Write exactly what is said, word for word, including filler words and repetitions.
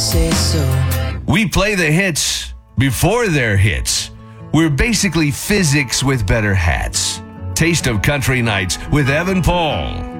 say so. We play the hits before they're hits. We're basically physics with better hats. Taste of Country Nights with Evan Paul.